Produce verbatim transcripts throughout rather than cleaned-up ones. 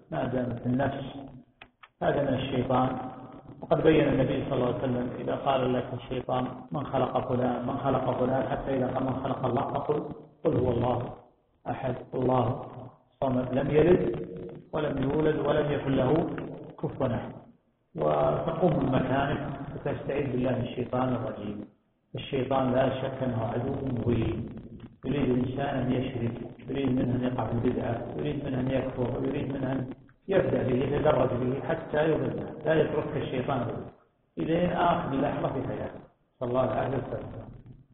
ما دامت النفس هذا من الشيطان. وقد بين النبي صلى الله عليه وسلم إذا قال لك الشيطان من خلق فلان من خلق فلان حتى إذا قال من خلق الله فقل قل هو الله أحد الله صمد لم يلد ولم يولد ولم يكن له كفوا أحد، وتقوم من مكانك وتستعيذ بالله من الشيطان الرجيم. الشيطان لا شك أنه عدو مبين، يريد الإنسان أن يشرك، يريد منه أن يقع في البدعة، يريد منه أن يكفر، يريد منه أن يبدأ به يتدرج به حتى يبدأ، لا يترك الشيطان به إلى آخر لحظة في حياته صلى الله عليه وسلم.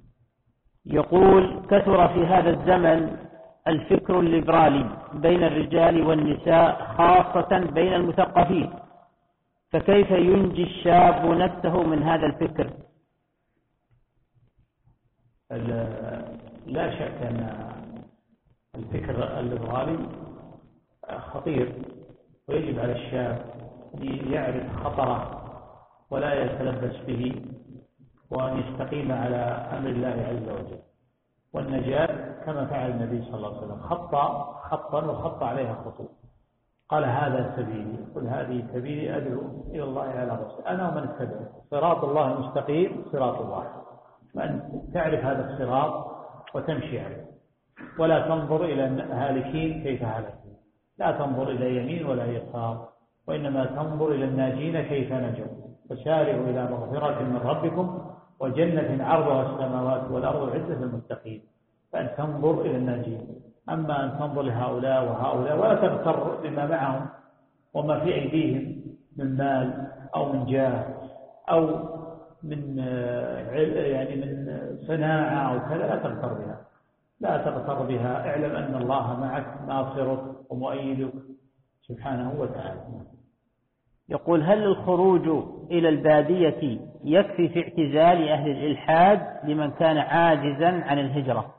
يقول كثر في هذا الزمن الفكر الليبرالي بين الرجال والنساء خاصة بين المثقفين، فكيف ينجي الشاب نفسه من هذا الفكر؟ لا شك أن الفكر الليبرالي خطير، ويجب على الشاب أن يعرف خطره ولا يتلبس به، وأن يستقيم على أمر الله عز وجل. والنجاة كما فعل النبي صلى الله عليه وسلم، خط خطا وخط عليها خطوط، قال هذا سبيلي، قل هذه سبيلي أدعو إلى الله على بصيرة أنا ومن اتبع صراط الله المستقيم صراط الله، وأن تعرف هذا الصراط وتمشي عليه، ولا تنظر إلى الهالكين كيف هلكوا، لا تنظر إلى يمين ولا يسار، وإنما تنظر إلى الناجين كيف نجوا. فسارعوا إلى مغفرة من ربكم وجنة عرضها السماوات والأرض عزة المتقين، فأن تنظر إلى الناجين. أما أن تنظر لهؤلاء وهؤلاء ولا تغتر بما معهم وما في أيديهم من مال أو من جاه أو من يعني من صناعة أو كذا، لا تغتر بها، لا تغتر بها. اعلم أن الله معك ناصرك ومؤيدك سبحانه وتعالى. يقول هل الخروج إلى البادية يكفي في اعتزال أهل الإلحاد لمن كان عاجزا عن الهجرة؟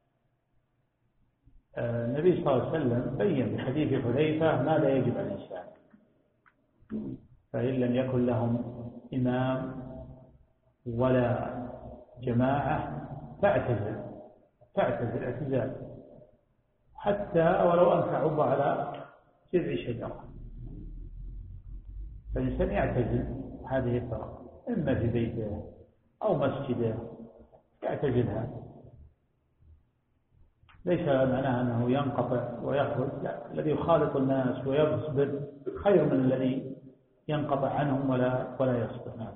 النبي صلى الله عليه وسلم بين في حديث حذيفة ماذا يجب على الإنسان، فإن لم يكن لهم إمام ولا جماعة فاعتزل فاعتزل اعتزال، حتى ولو أن تعب على جذع شجرة. فالإنسان يعتزل هذه الطرق، إما في بيته أو مسجده يعتزلها، ليس معناها أنه ينقطع ويخرج، لا، الذي يخالط الناس ويصبر خير من الذي ينقطع عنهم ولا ولا يصبر.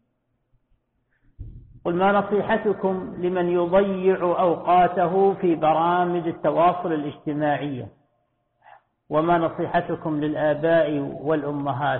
قل ما نصيحتكم لمن يضيع أوقاته في برامج التواصل الاجتماعي، وما نصيحتكم للآباء والأمهات؟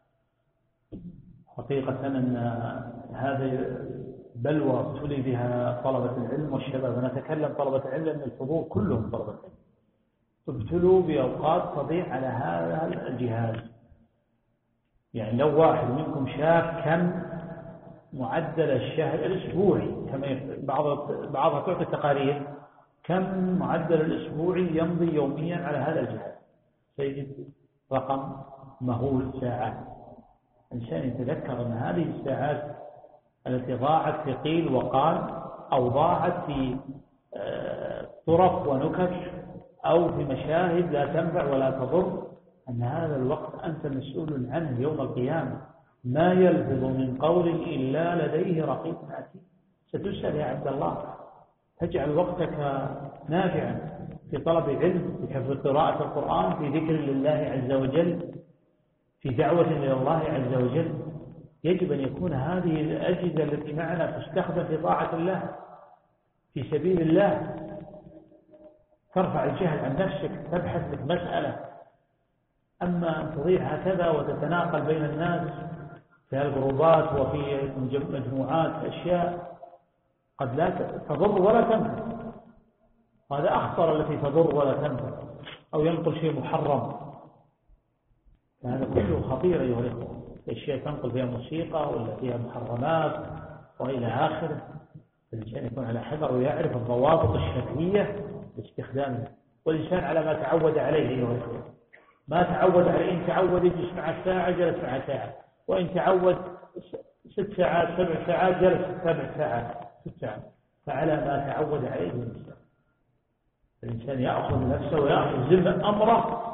حقيقة أن هذا بلوى ابتلي بها طلبة العلم والشباب. أنا أتكلم طلبة العلم لأن الحضور كلهم طلبة العلم، ابتلوا بأوقات تضيع على هذا الجهاز. يعني لو واحد منكم شاف كم معدل الشهر الأسبوعي، كما بعض بعضها تعطي تقارير كم معدل الأسبوعي يمضي يوميا على هذا الجهاز، سيجد رقم مهول ساعات. الإنسان يتذكر أن هذه الساعات التي ضاعت في قيل وقال، أو ضاعت في طرق ونكش أو في مشاهد لا تنفع ولا تضر، أن هذا الوقت أنت مسؤول عنه يوم القيامة. ما يلفظ من قول إلا لديه رقيب عتيد. ستسأل يا عبد الله، تجعل وقتك نافعا في طلب علم، في قراءة القرآن، في ذكر لله عز وجل، في دعوة إلى الله عز وجل. يجب أن يكون هذه الأجهزة التي معنا تستخدم في طاعة الله في سبيل الله، ترفع الجهل عن نفسك، تبحث لك مسألة. أما أن تضيع هكذا وتتناقل بين الناس في الجروبات وفي مجموعات أشياء قد لا تضر ولا تنفع، وهذا أخطر التي تضر ولا تنفع، أو ينقل شيء محرم. هذا كله خطير أيها الأخوة. الأشياء تنقل فيها موسيقى ولا فيها محرمات وإلى آخره. الإنسان يكون على حذر ويعرف الضوابط الشرعية لاستخدامه، والإنسان على ما تعود عليه أيها الأخوة. ما تعود عليه، إن تعود يجلس مع الساعة جلس مع ساعة، وإن تعود ست ساعات سبع ساعات جلس سبع ساعات ست ساعات، فعلى ما تعود عليه الإنسان. الإنسان يأخذ نفسه ويأخذ ذمة أمره